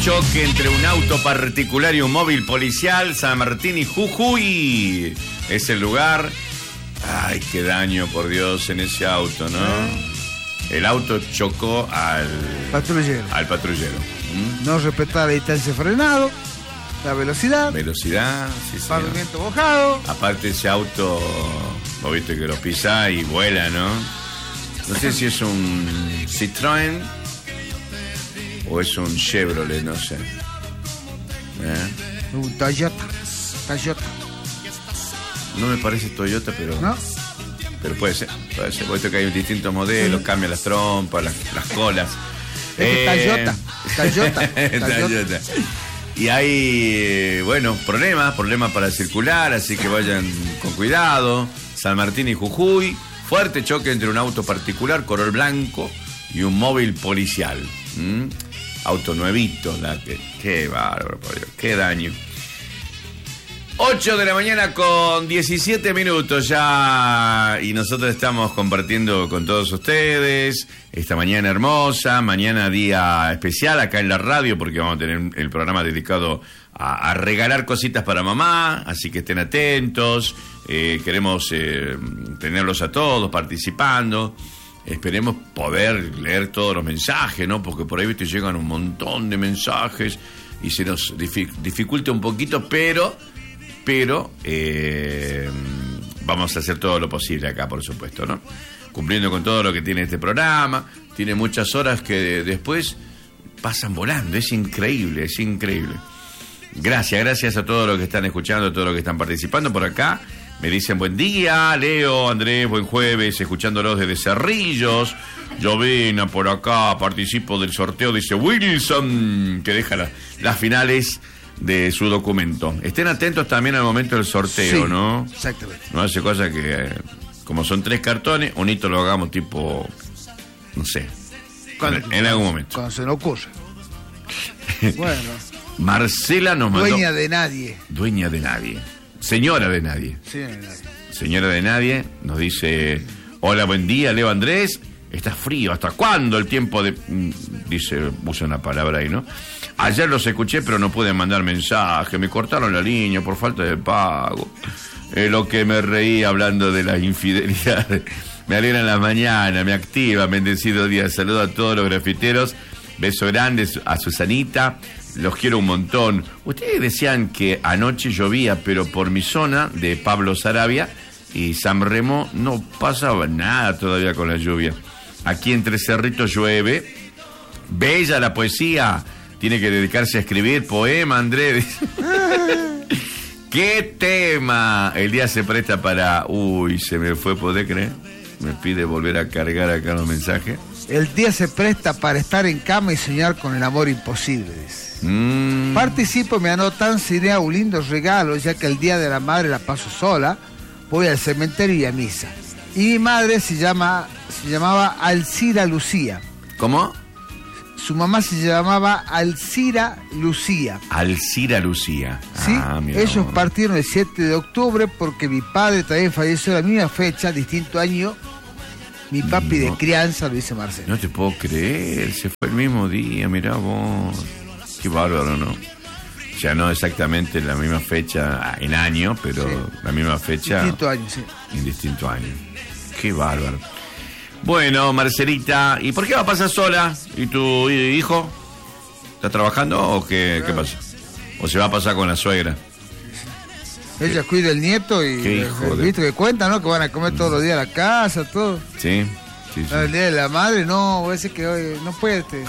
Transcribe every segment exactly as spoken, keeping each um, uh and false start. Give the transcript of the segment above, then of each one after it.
choque entre un auto particular y un móvil policial. San Martín y Jujuy es el lugar. Ay, qué daño, por Dios, en ese auto, ¿no? El auto chocó al patrullero. Al patrullero. ¿Mm? No respetar la distancia frenado, la velocidad. Velocidad, sí, sí. Pavimento mojado. Aparte ese auto, vos viste que lo pisa y vuela, ¿no? No sé si es un Citroën o es un Chevrolet, no sé. ¿Eh? Un Toyota. Toyota. No me parece Toyota, pero... ¿No? Pero puede ser, puede ser. Puesto que hay un distinto modelo, cambia las trompas, las, las colas. Es eh... Toyota. Toyota. Toyota. Y hay, bueno, problemas, problemas para circular, así que vayan con cuidado. San Martín y Jujuy, fuerte choque entre un auto particular, color blanco, y un móvil policial. ¿Mm? Auto nuevito, la que, qué bárbaro, por Dios, qué daño. ocho de la mañana con diecisiete minutos ya, y nosotros estamos compartiendo con todos ustedes esta mañana hermosa, mañana día especial acá en la radio, porque vamos a tener el programa dedicado a, a regalar cositas para mamá, así que estén atentos. Eh, queremos eh, tenerlos a todos participando. Esperemos poder leer todos los mensajes, ¿no? Porque por ahí, viste, llegan un montón de mensajes y se nos dific- dificulta un poquito, pero... Pero eh, vamos a hacer todo lo posible acá, por supuesto, ¿no? Cumpliendo con todo lo que tiene este programa. Tiene muchas horas que después pasan volando. Es increíble, es increíble. Gracias, gracias a todos los que están escuchando, a todos los que están participando por acá. Me dicen buen día, Leo, Andrés, buen jueves, escuchándolos desde Cerrillos. Jovena por acá, participo del sorteo, dice Wilson, que deja la, las finales de su documento. Estén atentos también al momento del sorteo, sí, ¿no? Exactamente. No hace cosa que, como son tres cartones, un hito lo hagamos tipo, no sé, en, en algún momento. Cuando se nos ocurre. Bueno. Marcela nos mandó... Dueña de nadie. Dueña de nadie. Señora de nadie. Sí, de nadie. Señora de nadie nos dice, hola, buen día, Leo Andrés. Está frío, ¿hasta cuándo el tiempo de...? Dice, usa una palabra ahí, ¿no? Ayer los escuché, pero no pude mandar mensaje. Me cortaron la línea por falta de pago. Es lo que me reí hablando de las infidelidades. Me alegran las mañanas, me activa, bendecido día. Saludo a todos los grafiteros. Beso grande a Susanita. Los quiero un montón. Ustedes decían que anoche llovía, pero por mi zona de Pablo Sarabia y San Remo no pasaba nada todavía con la lluvia. Aquí entre Cerritos llueve. Bella la poesía. Tiene que dedicarse a escribir poema, Andrés. ¿Qué tema? El día se presta para... Uy, se me fue, ¿podés creer? Me pide volver a cargar acá los mensajes. El día se presta para estar en cama y soñar con el amor imposible, dice. Mm. Participo, me anotan, sería un lindo regalo, ya que el día de la madre la paso sola. Voy al cementerio y a misa. Y mi madre se llama, se llamaba Alcira Lucía. ¿Cómo? Su mamá se llamaba Alcira Lucía. Alcira Lucía. Sí, ah, ellos amor. partieron el siete de octubre porque mi padre también falleció la misma fecha, distinto año. Mi papi no. de crianza, lo dice Marcelo. No te puedo creer, se fue el mismo día, mirá vos. Qué bárbaro, ¿no? O sea, no exactamente la misma fecha en año, pero sí. la misma fecha. Distinto año, sí. En distinto año. Qué bárbaro. Bueno, Marcelita, ¿y por qué va a pasar sola? ¿Y tu hijo? ¿Está trabajando o qué, claro. qué pasa? ¿O se va a pasar con la suegra? Ella ¿Qué? cuida el nieto y ¿Qué hijo de... viste que cuenta, ¿no? Que van a comer todos los días a la casa, todo. Sí, sí, sí. El día de la madre, no, voy a decir que hoy no puede. Este.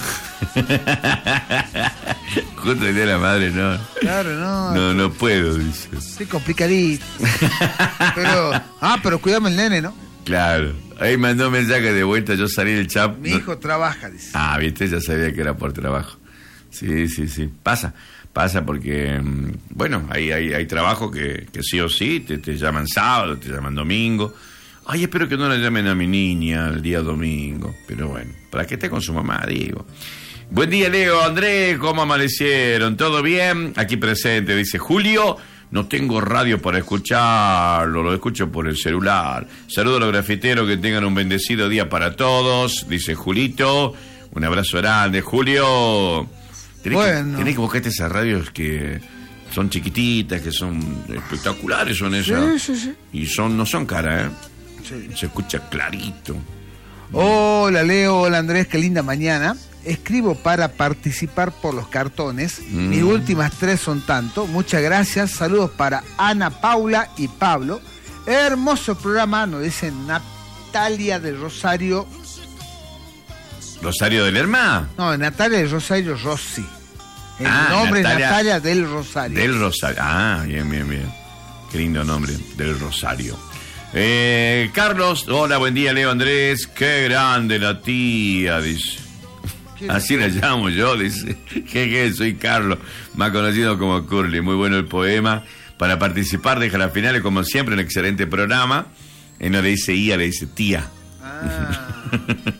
Justo el día de la madre, no. Claro, no. No, no puedo, dice. Sí, complicadito. Pero, ah, pero cuídame el nene, ¿no? Claro. Ahí mandó un mensaje de vuelta, yo salí del chat. Mi hijo no... trabaja, dice. Ah, viste, ya sabía que era por trabajo. Sí, sí, sí. Pasa, pasa porque, bueno, hay, hay, hay trabajo que, que sí o sí, te, te llaman sábado, te llaman domingo. Ay, espero que no la llamen a mi niña el día domingo. Pero bueno, para que esté con su mamá, digo. Buen día, Leo, Andrés, ¿cómo amanecieron? ¿Todo bien? Aquí presente, dice Julio. No tengo radio para escucharlo, lo escucho por el celular. Saludos a los grafiteros, que tengan un bendecido día para todos, dice Julito. Un abrazo grande, Julio. Tenés, bueno. que, tenés que buscarte esas radios que son chiquititas, que son espectaculares, son esas. Sí, sí, sí. Y son, no son caras, ¿eh? Sí. Se escucha clarito. Hola Leo, hola Andrés, qué linda mañana. Escribo para participar por los cartones. Mm. Mis últimas tres son tanto. Muchas gracias. Saludos para Ana, Paula y Pablo. Hermoso programa, nos dice Natalia del Rosario. ¿Rosario del Lerma? No, Natalia del Rosario Rossi. El ah, nombre Natalia, es Natalia del Rosario. Del Rosario. Ah, bien, bien, bien. Qué lindo nombre, del Rosario. Eh, Carlos, hola, buen día, Leo, Andrés. Qué grande la tía, dice. Así la llamo yo, dice. Jeje, soy Carlos, más conocido como Curly. Muy bueno el poema. Para participar, deja las finales, como siempre, un excelente programa. Él no le dice Ia, le dice tía. Ah.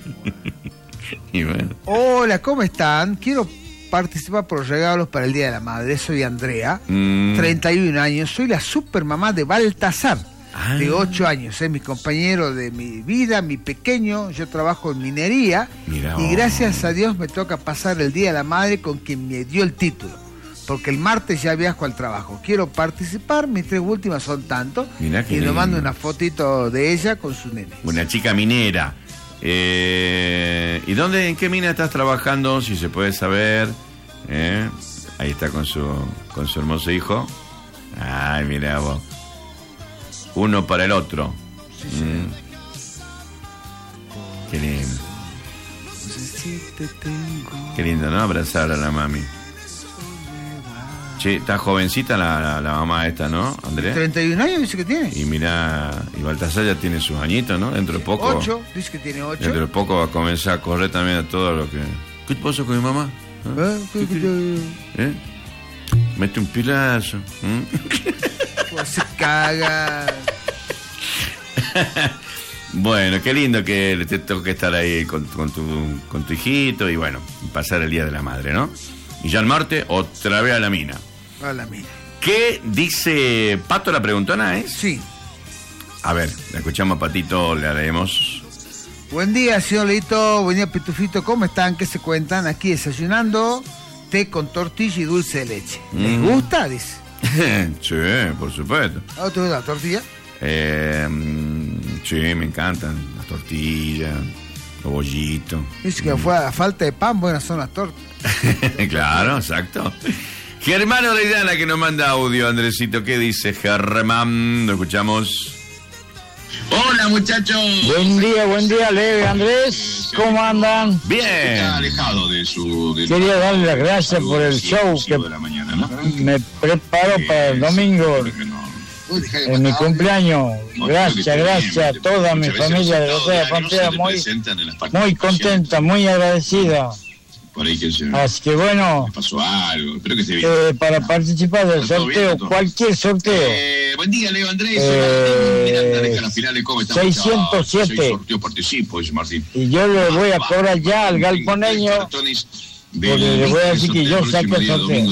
Y bueno. Hola, ¿cómo están? Quiero participar por los regalos para el Día de la Madre. Soy Andrea, mm. treinta y un años. Soy la supermamá de Baltasar, ah. de ocho años. Es mi compañero de mi vida, mi pequeño. Yo trabajo en minería. Mirá, y gracias a Dios me toca pasar el Día de la Madre con quien me dio el título. Porque el martes ya viajo al trabajo. Quiero participar, mis tres últimas son tanto. Mirá que y lindo. le mando una fotito de ella con su nene. Una chica minera. Eh, ¿Y dónde, en qué mina estás trabajando? Si se puede saber. ¿Eh? Ahí está con su, con su hermoso hijo. Ay, mira vos. Uno para el otro. Sí, sí. Mm. Qué lindo. Qué lindo, ¿no? Abrazar a la mami. Che, está jovencita la, la, la mamá esta, ¿no, Andrea? treinta y un años dice que tiene. Y mira, y Baltasar ya tiene sus añitos, ¿no? Dentro de poco... ocho, dice que tiene ocho. Dentro de poco va a comenzar a correr también a todo lo que... ¿Qué te pasó con mi mamá? ¿Eh? ¿Qué, qué, qué? ¿Eh? Mete un pilazo. ¿Mm? Pues se caga. Bueno, qué lindo que te toque estar ahí con, con, tu, con tu hijito y bueno, pasar el Día de la Madre, ¿no? Y ya el martes, otra vez a la mina. A la mina. ¿Qué dice Pato la preguntona, eh? Sí. A ver, la escuchamos a Patito, le haremos. Buen día, señor Leito. Buen día, Pitufito. ¿Cómo están? ¿Qué se cuentan? Aquí desayunando té con tortilla y dulce de leche. ¿Les mm. gusta? Dice. Sí, por supuesto. ¿A te gusta la tortilla? Eh, sí, me encantan las tortillas, los bollitos. Dice que mm. fue a falta de pan, buenas son las tortas. Claro, exacto. Germán Orellana que nos manda audio, Andresito. ¿Qué dice Germán? Lo escuchamos. Hola, muchachos. Buen día, buen día, Leo, Andrés. ¿Cómo andan? Bien. Está alejado de su... De Quería darle las gracias por el show que de la mañana, ¿no? me preparo para el domingo, en mi cumpleaños. Gracias, gracias a toda mi familia de Rosario Frontera, muy, muy contenta, muy agradecida. Por ahí que se, Así que bueno, pasó algo, espero que esté bien. Eh, para participar del sorteo, bien, cualquier sorteo. Eh, buen día, Leo Andrés. Eh, Miranda, deja las finales, ¿cómo estamos? seiscientos siete. Soy sorteo, participo, dice Martín. Y yo le voy a cobrar ya al galponeño. Porque le voy a decir que yo saqué el sorteo.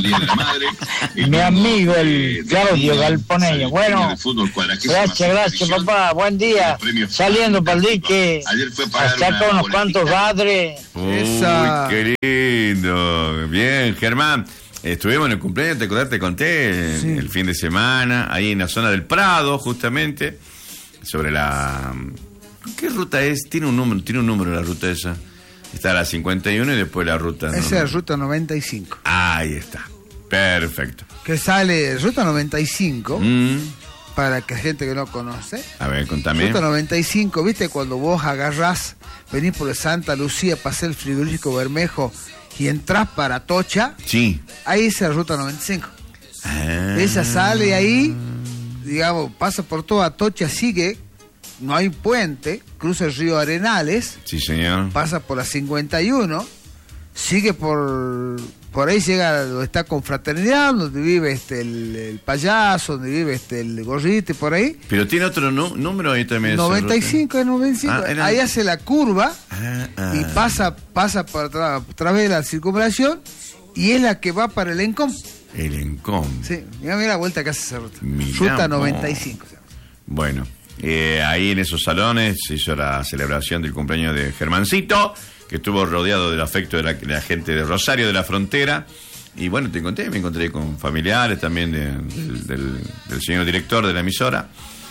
Mi amigo, el Claudio Galponeño. Bueno, gracias, gracias, papá. Buen día. Saliendo para el dique. Saca unos cuantos padres. Uy, qué lindo. Bien, Germán. Estuvimos en el cumpleaños, te acordás, te conté, sí. El fin de semana, ahí en la zona del Prado, justamente, sobre la... ¿Qué ruta es? Tiene un número, tiene un número la ruta esa. Está la cincuenta y uno y después la ruta... Esa es la ruta noventa y cinco. Ahí está. Perfecto. Que sale ruta noventa y cinco, mm. para que gente que no conoce. A ver, contame. Ruta noventa y cinco, ¿viste? Cuando vos agarrás, venís por Santa Lucía, pasás el frigorífico Bermejo y entrás para Atocha. Sí. Ahí es la ruta noventa y cinco. Ah. Esa sale ahí, digamos, pasa por toda Atocha, sigue... No hay puente, cruza el río Arenales. Sí, señor. Pasa por la cincuenta y uno, sigue por por ahí, llega donde está Confraternidad, donde vive este el, el payaso, donde vive este el gorrito, por ahí. Pero tiene otro nu- número ahí también. noventa y cinco, es noventa y cinco. Ah, era... Ahí hace la curva ah, ah. y pasa pasa por a través de la circunvalación y es la que va para el Encom. El Encom. Sí, mira, mira la vuelta que hace esa ruta. Mirá, ruta noventa y cinco. Oh. Bueno. Eh, ahí en esos salones se hizo la celebración del cumpleaños de Germancito que estuvo rodeado del afecto de la, de la gente de Rosario de la Frontera. Y bueno, te conté, me encontré con familiares también de, del, del, del señor director de la emisora.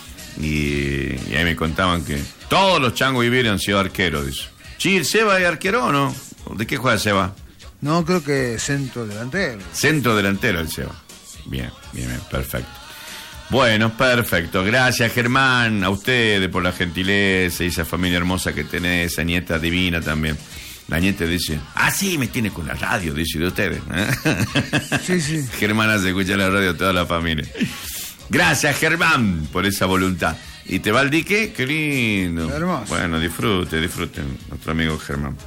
Y, y ahí me contaban que todos los changos vivieron han sido arqueros. Dice. Sí, ¿Seba es arquero o no? ¿De qué juega Seba? No, creo que centro delantero. Centro delantero el Seba. Bien, bien, bien, perfecto. Bueno, perfecto. Gracias, Germán, a ustedes por la gentileza y esa familia hermosa que tenés, esa nieta divina también. La nieta dice, ah, sí, me tiene con la radio, dice de ustedes. Sí, sí. Germán hace escuchar la radio a toda la familia. Gracias, Germán, por esa voluntad. ¿Y te va al dique? Qué lindo. Hermoso. Bueno, disfrute, disfruten, nuestro amigo Germán.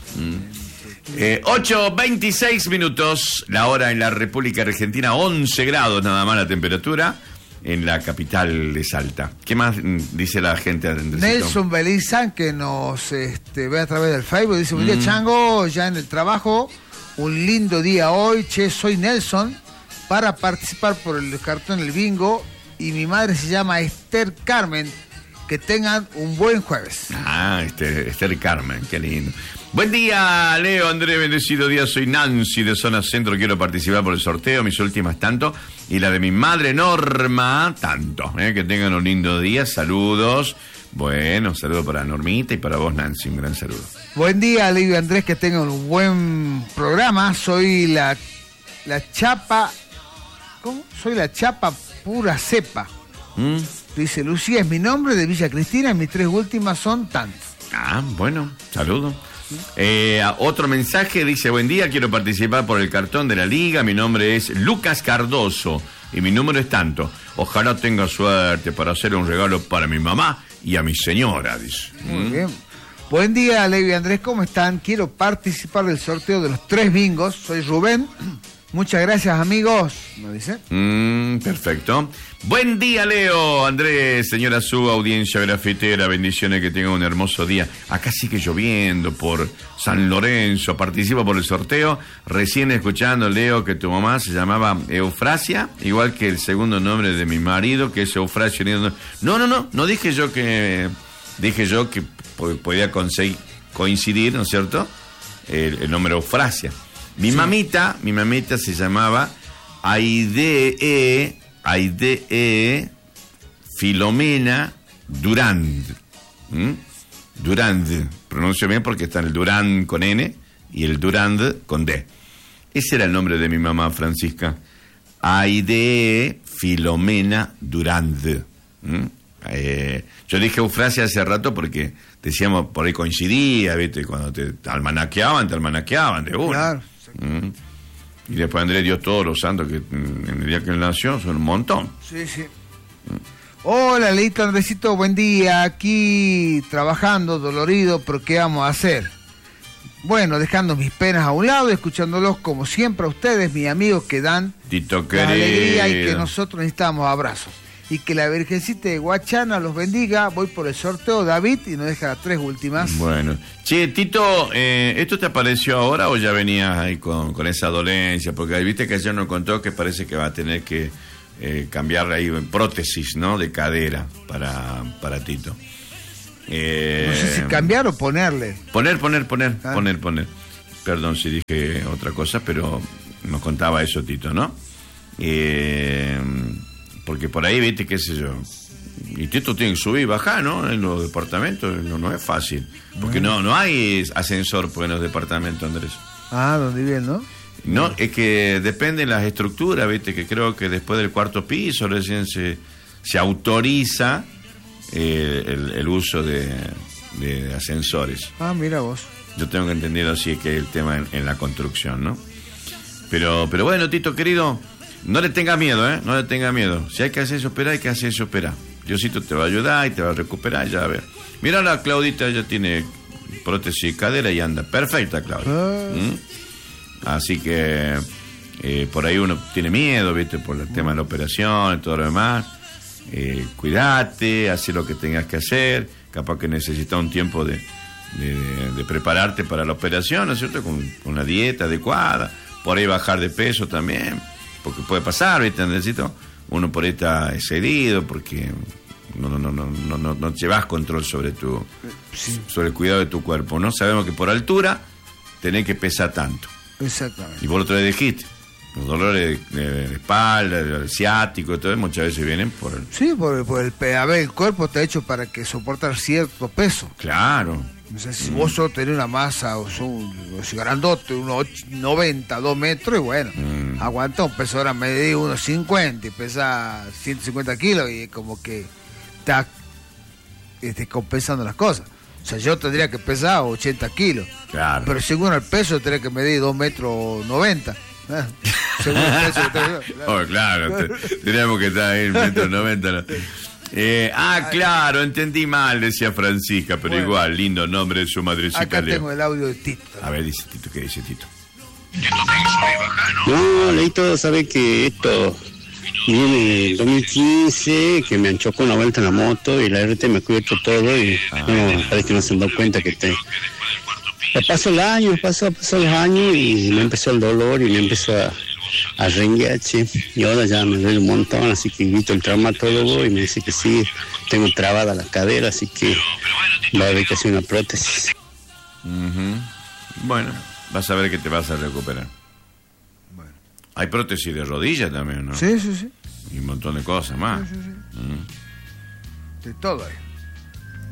Mm. Eh, ocho veintiséis minutos, la hora en la República Argentina, once grados nada más la temperatura en la capital de Salta. ¿Qué más dice la gente? Andresito? Nelson Belizán, que nos este, ve a través del Facebook, dice, buen día, mm. Chango, ya en el trabajo, un lindo día hoy, che, soy Nelson, para participar por el cartón El Bingo, y mi madre se llama Esther Carmen. Que tengan un buen jueves. Ah, Esther, Esther Carmen, qué lindo. Buen día, Leo, André, bendecido día. Soy Nancy de Zona Centro. Quiero participar por el sorteo, mis últimas tanto. Y la de mi madre Norma, tanto. ¿eh? Que tengan un lindo día. Saludos. Bueno, saludo para Normita y para vos, Nancy. Un gran saludo. Buen día, Leo y Andrés. Que tengan un buen programa. Soy la, la chapa. ¿Cómo? Soy la chapa pura cepa. ¿Mm? Dice, Lucía es mi nombre, de Villa Cristina, mis tres últimas son tantos. Ah, bueno, saludo. Eh, otro mensaje dice, buen día, quiero participar por el cartón de la liga, mi nombre es Lucas Cardoso y mi número es tanto. Ojalá tenga suerte para hacer un regalo para mi mamá y a mi señora, dice. Muy ¿Mm? bien. Buen día, Leo y Andrés, ¿cómo están? Quiero participar del sorteo de los tres bingos, soy Rubén. Muchas gracias, amigos, me dice. Mm, perfecto. Buen día, Leo, Andrés, señora su audiencia grafitera, bendiciones, que tengan un hermoso día. Acá sigue lloviendo por San Lorenzo, participa por el sorteo. Recién escuchando, Leo, que tu mamá se llamaba Eufrasia, igual que el segundo nombre de mi marido, que es Eufrasio. No, no, no, no dije yo que, dije yo que podía conseguir, coincidir, ¿no es cierto? El, el nombre Eufrasia. Mi sí. mamita, mi mamita se llamaba Aide, Aide Filomena Durand. ¿Mm? Durand, pronuncio bien porque está el Durand con N y el Durand con D. Ese era el nombre de mi mamá Francisca. Aide Filomena Durand. ¿Mm? Eh, yo dije Eufrasia hace rato porque decíamos, por ahí coincidía, ¿viste? Cuando te almanaqueaban, te almanaqueaban de una. Claro. Mm. Y después Andrés dio todos los santos que en el día que él nació, son un montón. Sí, sí. Mm. Hola, Leito, Andresito, buen día. Aquí trabajando, dolorido, pero ¿qué vamos a hacer? Bueno, dejando mis penas a un lado y escuchándolos como siempre a ustedes, mis amigos, que dan Tito la alegría y que nosotros necesitamos abrazos. Y que la Virgencita de Guachana los bendiga. Voy por el sorteo, David, y nos deja las tres últimas. Bueno. Che, Tito, eh, ¿esto te apareció ahora o ya venías ahí con, con esa dolencia? Porque ahí viste que ayer nos contó que parece que va a tener que eh, cambiar ahí prótesis, ¿no? De cadera para, para Tito. Eh, no sé si cambiar o ponerle. Poner, poner, poner, ah. poner, poner. Perdón si dije otra cosa, pero nos contaba eso Tito, ¿no? Eh... Porque por ahí, viste, qué sé yo. Y Tito tiene que subir y bajar, ¿no? En los departamentos no, no es fácil. Porque bueno. no no hay ascensor pues, en los departamentos, Andrés. Ah, donde viven, ¿no? No, es que depende de las estructuras, viste, que creo que después del cuarto piso recién se, se autoriza eh, el, el uso de, de ascensores. Ah, mira vos. Yo tengo que entender así que es el tema en, en la construcción, ¿no? Pero, pero bueno, Tito, querido... No le tenga miedo, ¿eh? No le tenga miedo. Si hay que hacer eso, operar, hay que hacer eso, operar. Diosito te va a ayudar y te va a recuperar, ya a ver. Mira, la Claudita ya tiene prótesis de cadera y anda perfecta, Claudia. ¿Mm? Así que eh, por ahí uno tiene miedo, ¿viste? Por el tema de la operación y todo lo demás. Eh, cuídate, haz lo que tengas que hacer. Capaz que necesitas un tiempo de, de, de prepararte para la operación, ¿no es cierto? Con, con una dieta adecuada. Por ahí bajar de peso también. Porque puede pasar, ¿viste, Andresito? Uno por ahí está excedido porque no, no, no, no, no, no, no llevas control sobre tu, sí. sobre el cuidado de tu cuerpo, ¿no? Sabemos que por altura tenés que pesar tanto. Exactamente. Y por otro lado dijiste, los dolores de, de, de espalda, el ciático, todo, muchas veces vienen por el... Sí, por, por el, a ver, el cuerpo está hecho para que soportar cierto peso. Claro. O sea, si mm. vos sos tenés una masa, o sos grandote, unos noventa, dos metros, y bueno, mm. aguanta un peso, ahora medí unos cincuenta y pesa ciento cincuenta kilos, y como que está este, compensando las cosas. O sea, yo tendría que pesar ochenta kilos. Claro. Pero según el peso, tendría que medir dos metros noventa. ¿Eh? Según el peso que tengo yo. Claro, oh, claro te, teníamos que estar ahí en metro noventa. ¿No? Eh, ah, claro, entendí mal, decía Francisca, pero bueno, igual, lindo nombre de su madrecita. Acá Leo. Tengo el audio de Tito. A ver, dice Tito, ¿qué dice Tito? No, Leito, sabe que esto viene en dos mil quince, que me han chocado una vuelta en la moto y la R T me ha cubierto todo y ah. no, parece que no se han dado cuenta que te... Pasó el año, pasó, pasó los años y me empezó el dolor y me empezó a... a rengueche, y ahora ya me duele un montón, así que invito al traumatólogo y me dice que sí, tengo trabada la cadera, así que va a haber que hacer una prótesis. Uh-huh. Bueno, vas a ver que te vas a recuperar. Bueno. Hay prótesis de rodilla también, ¿no? Sí, sí, sí. Y un montón de cosas más. Sí, sí, sí. Uh-huh. De todo ahí.